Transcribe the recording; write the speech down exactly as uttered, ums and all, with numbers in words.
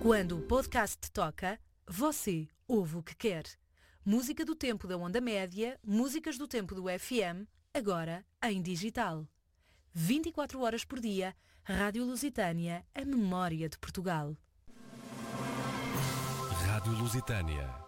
Quando o podcast toca, você ouve o que quer. Música do tempo da onda média, músicas do tempo do F M, agora em digital. vinte e quatro horas por dia, Rádio Lusitânia, a memória de Portugal. Rádio Lusitânia.